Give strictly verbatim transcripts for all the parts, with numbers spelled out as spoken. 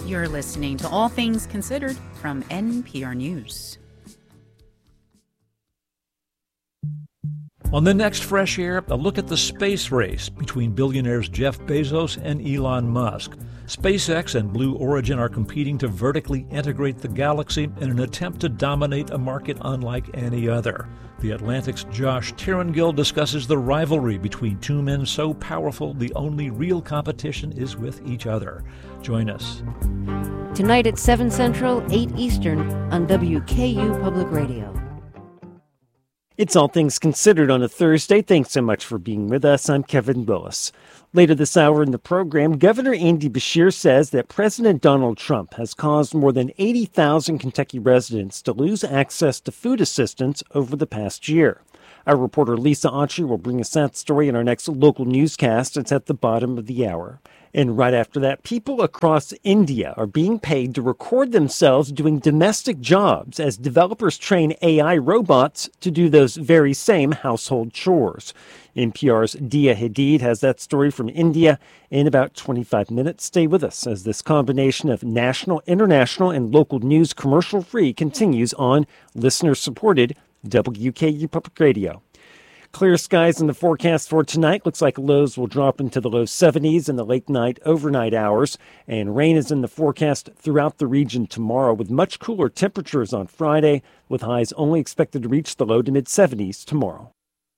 You're listening to All Things Considered from N P R News. On the next Fresh Air, a look at the space race between billionaires Jeff Bezos and Elon Musk. SpaceX and Blue Origin are competing to vertically integrate the galaxy in an attempt to dominate a market unlike any other. The Atlantic's Josh Tirangill discusses the rivalry between two men so powerful the only real competition is with each other. Join us. Tonight at seven Central, eight Eastern on W K U Public Radio. It's All Things Considered on a Thursday. Thanks so much for being with us. I'm Kevin Willis. Later this hour in the program, Governor Andy Beshear says that President Donald Trump has caused more than eighty thousand Kentucky residents to lose access to food assistance over the past year. Our reporter Lisa Autry will bring us that story in our next local newscast. It's at the bottom of the hour. And right after that, people across India are being paid to record themselves doing domestic jobs as developers train A I robots to do those very same household chores. N P R's Dia Hadid has that story from India in about twenty-five minutes. Stay with us as this combination of national, international, and local news commercial-free continues on listener-supported W K U Public Radio. Clear skies in the forecast for tonight. Looks like lows will drop into the low seventies in the late night, overnight hours. And rain is in the forecast throughout the region tomorrow with much cooler temperatures on Friday, with highs only expected to reach the low to mid seventies tomorrow.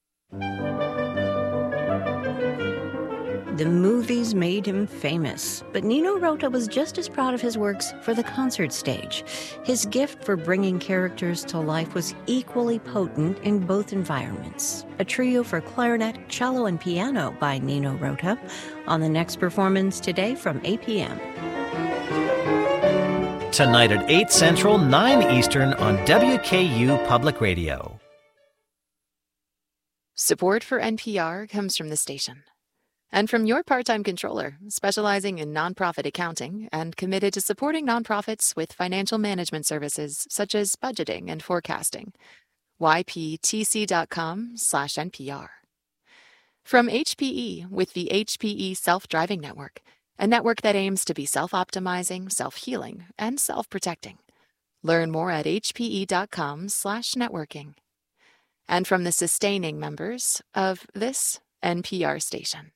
The movies made him famous, but Nino Rota was just as proud of his works for the concert stage. His gift for bringing characters to life was equally potent in both environments. A trio for clarinet, cello, and piano by Nino Rota on the next performance today from eight p.m. Tonight at eight Central, nine Eastern on W K U Public Radio. Support for N P R comes from the station. And from your part-time controller, specializing in nonprofit accounting and committed to supporting nonprofits with financial management services such as budgeting and forecasting. Y P T C dot com slash N P R. From H P E with the H P E Self-Driving Network, a network that aims to be self-optimizing, self-healing, and self-protecting. Learn more at H P E dot com slash networking. And from the sustaining members of this N P R station.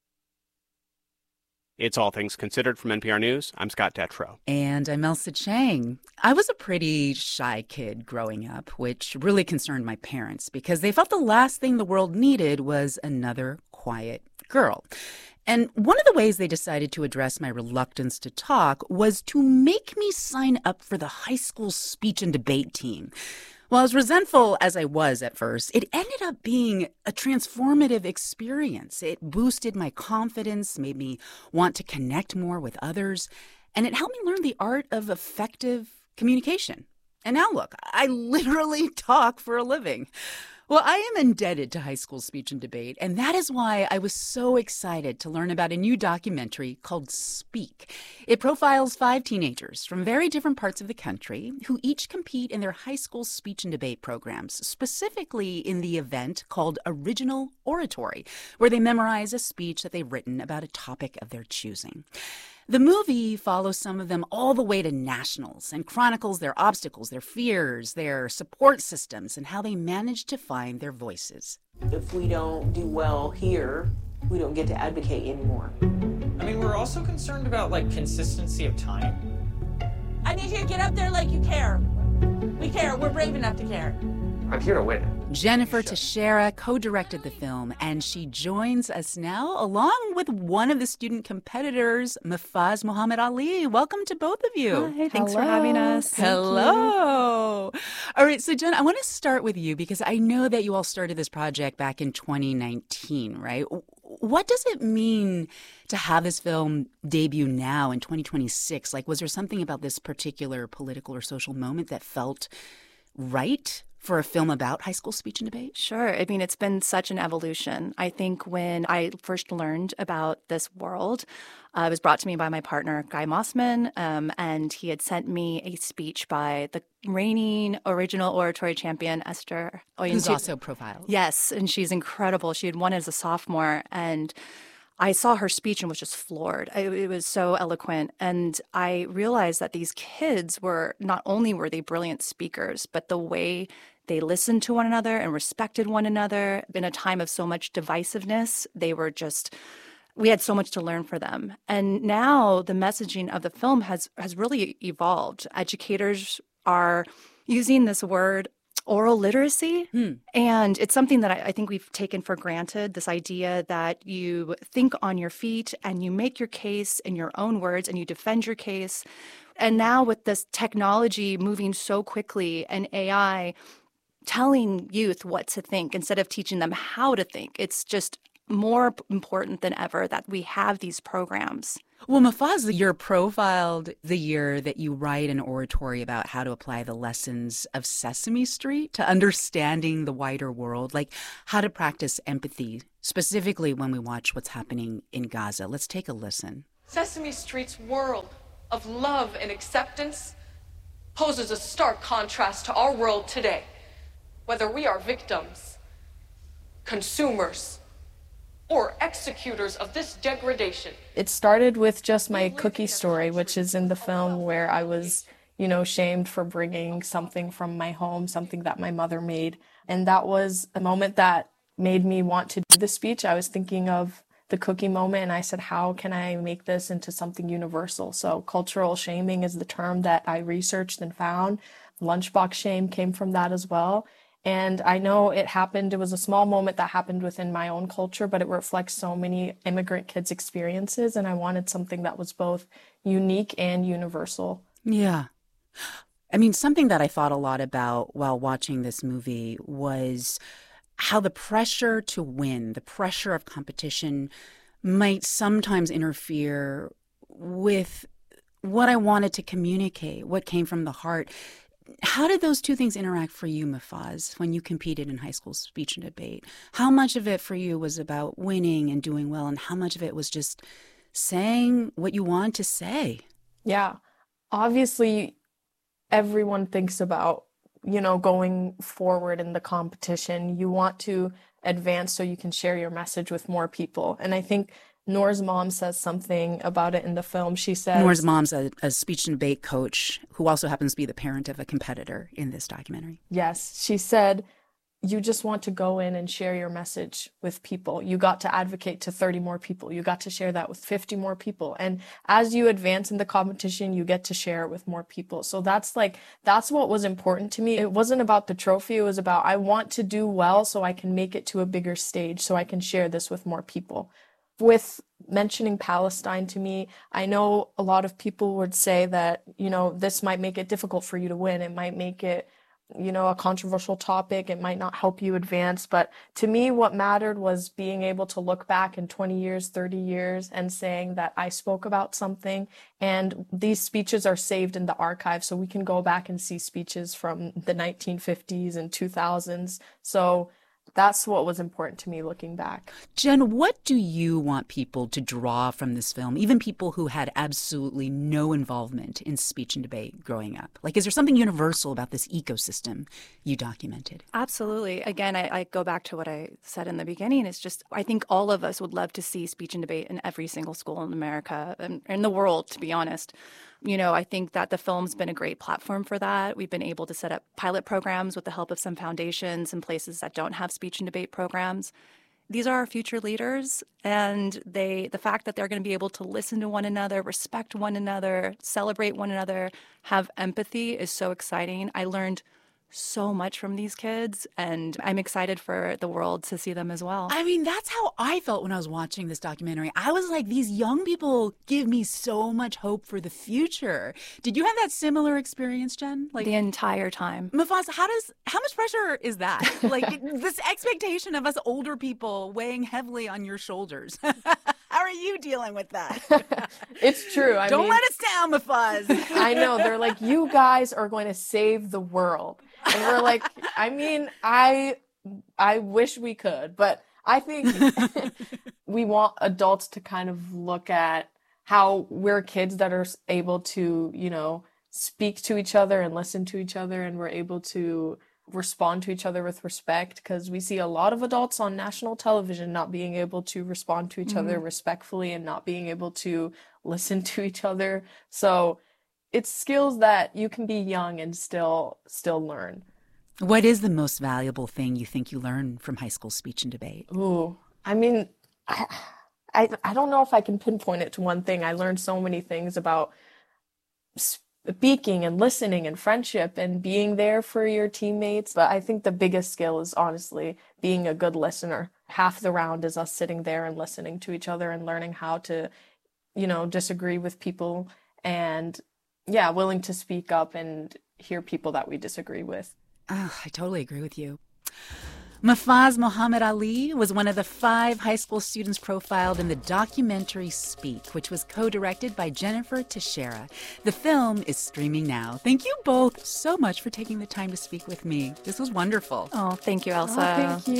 It's All Things Considered from N P R News. I'm Scott Detrow. And I'm Elsa Chang. I was a pretty shy kid growing up, which really concerned my parents because they felt the last thing the world needed was another quiet girl. And one of the ways they decided to address my reluctance to talk was to make me sign up for the high school speech and debate team. Well, as resentful as I was at first, it ended up being a transformative experience. It boosted my confidence, made me want to connect more with others, and it helped me learn the art of effective communication. And now look, I literally talk for a living. Well, I am indebted to high school speech and debate, and that is why I was so excited to learn about a new documentary called Speak. It profiles five teenagers from very different parts of the country who each compete in their high school speech and debate programs, specifically in the event called Original Oratory, where they memorize a speech that they've written about a topic of their choosing. The movie follows some of them all the way to nationals and chronicles their obstacles, their fears, their support systems, and how they manage to find their voices. If we don't do well here, we don't get to advocate anymore. I mean, we're also concerned about, like, consistency of time. I need you to get up there like you care. We care. We're brave enough to care. I'm here to win. Jennifer Teixeira co-directed the film, and she joins us now along with one of the student competitors, Mafaz Muhammad Ali. Welcome to both of you. Hi, thanks Hello. for having us. Hello. All right, so Jen, I want to start with you because I know that you all started this project back in twenty nineteen, right? What does it mean to have this film debut now in twenty twenty-six? Like, was there something about this particular political or social moment that felt right for a film about high school speech and debate? Sure. I mean, it's been such an evolution. I think when I first learned about this world, uh, it was brought to me by my partner, Guy Mossman, um, and he had sent me a speech by the reigning original oratory champion, Esther Oyentutu. Who's also profiled. Yes, and she's incredible. She had won as a sophomore, and I saw her speech and was just floored. I, it was so eloquent. And I realized that these kids were, not only were they brilliant speakers, but the way they listened to one another and respected one another in a time of so much divisiveness, they were just, we had so much to learn for them. And now the messaging of the film has, has really evolved. Educators are using this word oral literacy. Hmm. And it's something that I, I think we've taken for granted, this idea that you think on your feet and you make your case in your own words and you defend your case. And now with this technology moving so quickly and A I telling youth what to think instead of teaching them how to think, it's just more important than ever that we have these programs. Well, Mufasa, you're profiled the year that you write an oratory about how to apply the lessons of Sesame Street to understanding the wider world, like how to practice empathy, specifically when we watch what's happening in Gaza. Let's take a listen. Sesame Street's world of love and acceptance poses a stark contrast to our world today, whether we are victims, consumers, or executors of this degradation. It started with just my cookie story, which is in the film, where I was, you know, shamed for bringing something from my home, something that my mother made. And that was a moment that made me want to do the speech. I was thinking of the cookie moment, and I said, how can I make this into something universal? So cultural shaming is the term that I researched and found. Lunchbox shame came from that as well. And I know it happened, it was a small moment that happened within my own culture, but it reflects so many immigrant kids' experiences. And I wanted something that was both unique and universal. Yeah. I mean, something that I thought a lot about while watching this movie was how the pressure to win, the pressure of competition might sometimes interfere with what I wanted to communicate, what came from the heart. How did those two things interact for you, Mufaz, when you competed in high school speech and debate? How much of it for you was about winning and doing well, and how much of it was just saying what you want to say? Yeah. Obviously, everyone thinks about, you know, going forward in the competition. You want to advance so you can share your message with more people. And I think Noor's mom says something about it in the film. She says... Noor's mom's a, a speech and debate coach who also happens to be the parent of a competitor in this documentary. Yes. She said, you just want to go in and share your message with people. You got to advocate to thirty more people. You got to share that with fifty more people. And as you advance in the competition, you get to share it with more people. So that's like, that's what was important to me. It wasn't about the trophy. It was about, I want to do well so I can make it to a bigger stage, so I can share this with more people. With mentioning Palestine to me, I know a lot of people would say that, you know, this might make it difficult for you to win. It might make it, you know, a controversial topic. It might not help you advance. But to me, what mattered was being able to look back in twenty years, thirty years and saying that I spoke about something. And these speeches are saved in the archive, so we can go back and see speeches from the nineteen fifties and two thousands. So that's what was important to me looking back. Jen, what do you want people to draw from this film, even people who had absolutely no involvement in speech and debate growing up? Like, is there something universal about this ecosystem you documented? Absolutely. Again, I, I go back to what I said in the beginning. It's just, I think all of us would love to see speech and debate in every single school in America and in the world, to be honest. You know, I think that the film's been a great platform for that. We've been able to set up pilot programs with the help of some foundations and places that don't have speech and debate programs. These are our future leaders, and they the fact that they're going to be able to listen to one another, respect one another, celebrate one another, have empathy is so exciting. I learned so much from these kids, and I'm excited for the world to see them as well. I mean, that's how I felt when I was watching this documentary. I was like, these young people give me so much hope for the future. Did you have that similar experience, Jen? Like the entire time. Mufasa, how does how much pressure is that? Like this expectation of us older people weighing heavily on your shoulders. How are you dealing with that? It's true. I Don't mean, let us down, Mufasa. I know. They're like, you guys are going to save the world. And we're like, I mean, I I wish we could, but I think we want adults to kind of look at how we're kids that are able to, you know, speak to each other and listen to each other, and we're able to respond to each other with respect, because we see a lot of adults on national television not being able to respond to each Mhm. other respectfully and not being able to listen to each other. So it's skills that you can be young and still still learn. What is the most valuable thing you think you learned from high school speech and debate? Ooh, I mean, I, I, I don't know if I can pinpoint it to one thing. I learned so many things about speaking and listening and friendship and being there for your teammates. But I think the biggest skill is honestly being a good listener. Half the round is us sitting there and listening to each other and learning how to, you know, disagree with people and, yeah, willing to speak up and hear people that we disagree with. Oh, I totally agree with you. Mahfouz Mohammad Ali was one of the five high school students profiled in the documentary Speak, which was co-directed by Jennifer Teixeira. The film is streaming now. Thank you both so much for taking the time to speak with me. This was wonderful. Oh, thank you, Elsa. Oh, thank you.